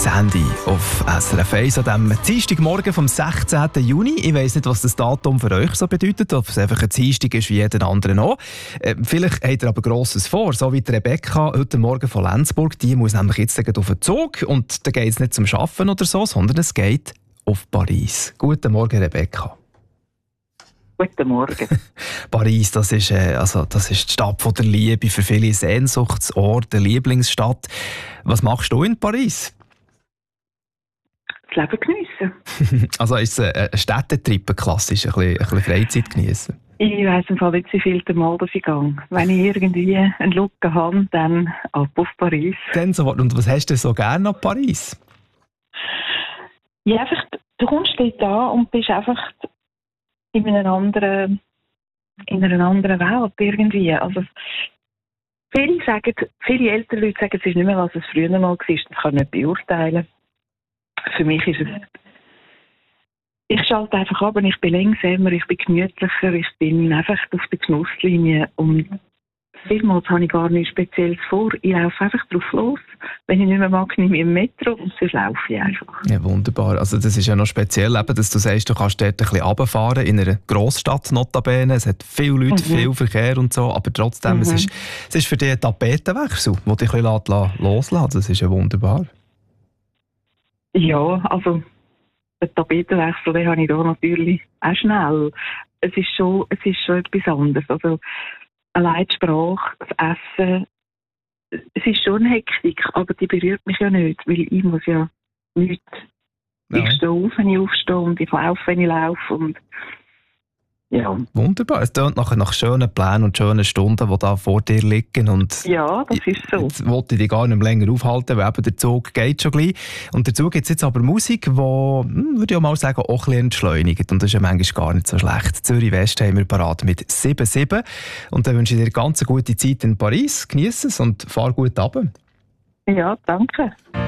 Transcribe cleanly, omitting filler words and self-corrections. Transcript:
Das Handy auf SRF 1 an diesem Dienstagmorgen vom 16. Juni. Ich weiss nicht, was das Datum für euch so bedeutet, ob es einfach ein Dienstag ist wie jeden anderen auch. Vielleicht habt ihr aber Grosses vor, so wie die Rebecca heute Morgen von Lenzburg. Die muss nämlich jetzt auf den Zug und da geht es nicht zum Arbeiten oder so, sondern es geht auf Paris. Guten Morgen, Rebecca. Guten Morgen. Paris, das ist die Stadt von der Liebe, für viele Sehnsuchtsort, eine Lieblingsstadt. Was machst du in Paris? Das Leben geniessen. Also ist es ein Städtetrip, klassisch, ein bisschen Freizeit geniessen? Ich weiss im Fall nicht, wie viel Mal das ich gehe. Wenn ich irgendwie einen Look habe, dann ab auf Paris. Und was hast du so gerne an Paris? Ja, einfach, du kommst dort an und bist einfach in einer anderen Welt irgendwie. Also, viele ältere Leute sagen, es ist nicht mehr, was es früher mal war. Das kann ich nicht beurteilen. Für mich ist es, ich schalte einfach ab und ich bin langsamer, ich bin gemütlicher, ich bin einfach auf der Genusslinie und vielmals habe ich gar nichts Spezielles vor. Ich laufe einfach drauf los. Wenn ich nicht mehr mag, nehme ich im Metro und sonst laufe ich einfach. Ja, wunderbar. Also das ist ja noch speziell, eben, dass du sagst, du kannst dort ein bisschen runterfahren, in einer Grossstadt notabene. Es hat viele Leute, viel Verkehr und so, aber trotzdem, es ist für dich ein Tapetenwechsel, den dich ein bisschen loslassen. Das ist ja wunderbar. Ja, also den Tapetenwechsel, den habe ich da natürlich auch schnell. Es ist schon etwas anderes. Also allein die Sprache, das Essen, es ist schon eine Hektik, aber die berührt mich ja nicht, weil ich muss ja nichts. Ich stehe auf, wenn ich aufstehe und ich laufe, wenn ich laufe und ja. Wunderbar. Es klingt nach schönen Plänen und schönen Stunden, die da vor dir liegen. Und ja, das ist so. Jetzt wollte ich dich gar nicht mehr länger aufhalten, weil eben der Zug geht schon gleich. Und dazu gibt es jetzt aber Musik, die, würde ich mal sagen, auch ein bisschen entschleunigt. Und das ist ja manchmal gar nicht so schlecht. Zürich West haben wir parat mit 7-7. Und dann wünsche ich dir ganz eine gute Zeit in Paris. Genieße es und fahr gut runter. Ja, danke.